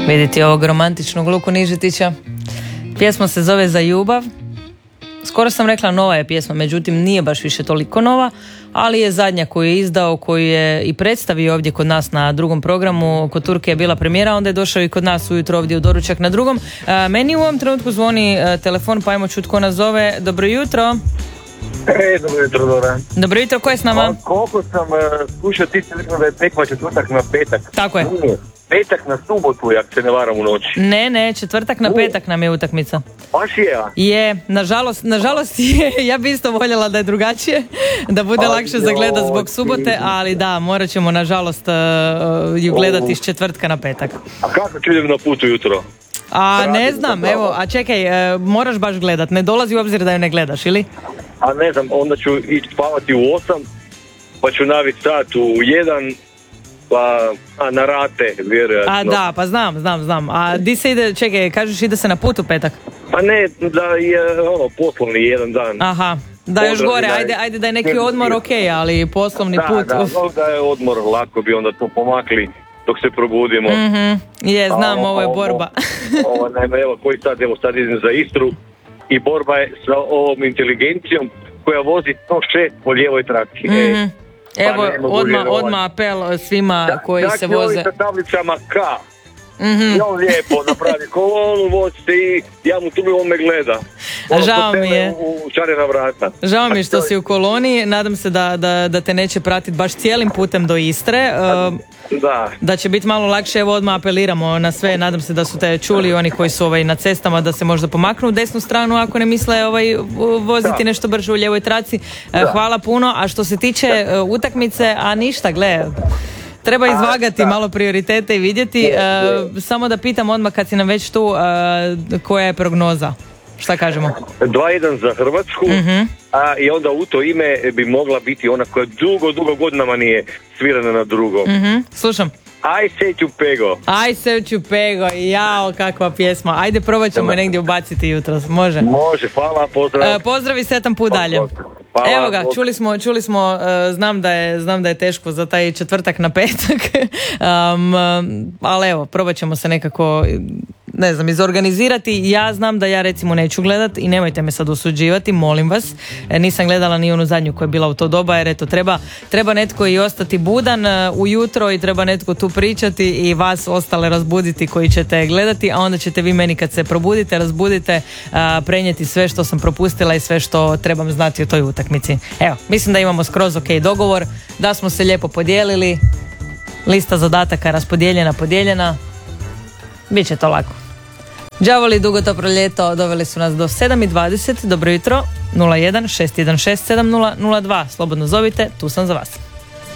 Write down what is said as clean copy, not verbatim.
Vidite ovog romantičnog Luku Nižetića. Pjesma se zove Za ljubav. Skoro sam rekla nova je pjesma, međutim nije baš više toliko nova, ali je zadnja koju je izdao, koju je i predstavio ovdje kod nas na drugom programu. Kod Turke je bila premijera, onda je došao i kod nas ujutro ovdje u doručak na drugom. Meni u ovom trenutku zvoni telefon, pa ajmo čuti ko nas zove. Dobro jutro. Dobro jutro, Dora. Dobro jutro, ko je s nama? Koliko sam slušao, ti si rekao da je tekma četvrtak na petak. Tako je. Petak na subotu, jak se ne varam u noći. Ne, četvrtak na petak nam je utakmica. Baš je, a? Je, nažalost je, ja bi isto voljela da je drugačije, da bude lakše za gledat zbog subote, ali da, morat ćemo nažalost ju gledati iz četvrtka na petak. A kako ću idem na putu jutro? A ne znam, evo, a čekaj, moraš baš gledat, ne dolazi u obzir da ju ne gledaš, ili? A ne znam, onda ću ići spavati u 8, pa ću naviti sat u 1, pa na rate, vjerojatno. A da, pa znam. A di se ide, čekaj, kažeš ide se na put u petak? Pa ne, da je poslovni jedan dan. Aha, da još gore, ajde da je neki odmor, okej, ali poslovni put. Da je odmor, lako bi onda to pomakli dok se probudimo. Je, znam, ovo je borba. Evo, sad idem za Istru i borba je sa ovom inteligencijom koja vozi 106 po lijevoj traki. Evo, odmah apel svima koji se voze. Dakle, sa tablicama K. I on lijepo napravi kolonu, voćte i ja mu tu bi on me gleda. Žao mi je. U čarena vrata. Žao mi je što si u koloni, nadam se da te neće pratiti baš cijelim putem do Istre. Da će biti malo lakše, evo odmah apeliramo na sve, nadam se da su te čuli oni koji su na cestama da se možda pomaknu u desnu stranu ako ne misle voziti nešto brže u lijevoj traci. Hvala puno, a što se tiče utakmice, a ništa, gle, treba izvagati malo prioritete i vidjeti. Samo da pitam odmah kad si nam već tu, koja je prognoza? Šta kažemo? 2-1 za Hrvatsku, i onda u to ime bi mogla biti ona koja dugo godinama nije svirana na drugom. Slušam. Aj se ću pego, jao, kakva pjesma. Ajde, probat ćemo negdje ubaciti jutros, može? Može, hvala, pozdrav. Pozdrav i sretan put dalje. Hvala, evo ga, čuli smo, znam da je teško za taj četvrtak na petak, ali evo, probat ćemo se nekako, ne znam, izorganizirati. Ja znam da ja recimo neću gledat i nemojte me sad osuđivati, molim vas. Nisam gledala ni onu zadnju koja je bila u to doba, jer eto, treba netko i ostati budan ujutro i treba netko tu pričati i vas ostale razbuditi koji ćete gledati, a onda ćete vi meni kad se probudite, razbudite, prenijeti sve što sam propustila i sve što trebam znati o toj utakmici. Evo, mislim da imamo skroz ok dogovor, da smo se lijepo podijelili, lista zadataka podijeljena, bit će to lako. Đavoli dugo to proljeto doveli su nas do 7:20. Dobro jutro, 01 616 7002. Slobodno zovite, tu sam za vas.